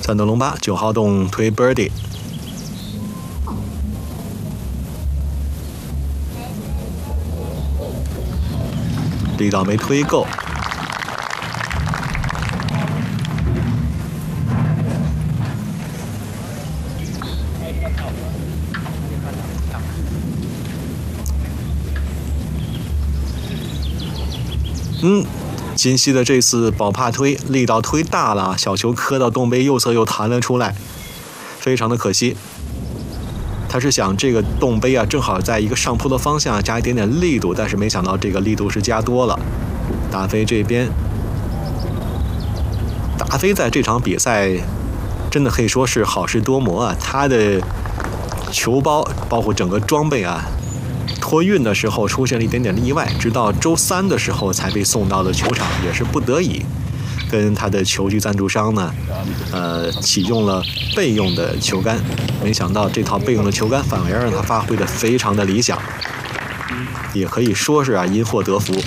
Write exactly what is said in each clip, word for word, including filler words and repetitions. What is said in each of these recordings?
赞德隆巴九号洞推 birdie， 力道没推够。嗯，金熙的这次保帕推力道推大了，小球磕到洞杯右侧又弹了出来，非常的可惜。他是想这个洞杯啊，正好在一个上坡的方向加一点点力度，但是没想到这个力度是加多了。达菲这边，达菲在这场比赛真的可以说是好事多磨啊，他的球包包括整个装备啊。托运的时候出现了一点点意外，直到周三的时候才被送到了球场，也是不得已，跟他的球具赞助商呢，呃，启用了备用的球杆。没想到这套备用的球杆反而让他发挥的非常的理想，也可以说是啊因祸得福。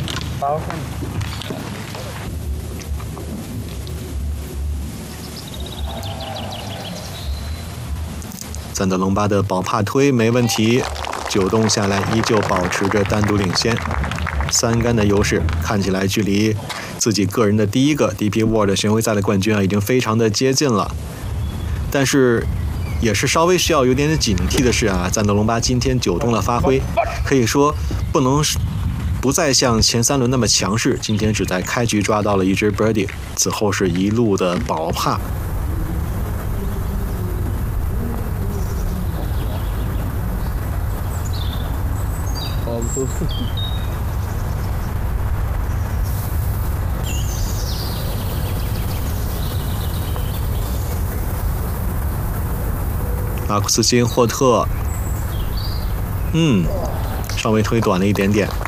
赞德隆巴的保帕推没问题。九洞下来，依旧保持着单独领先，三杆的优势，看起来距离自己个人的第一个 D P World 巡回赛的冠军啊，已经非常的接近了。但是，也是稍微需要有点点警惕的是啊，赞德隆巴今天九洞的发挥，可以说不能不再像前三轮那么强势，今天只在开局抓到了一只 birdie， 此后是一路的保帕。马库斯金霍特，嗯，稍微推短了一点点。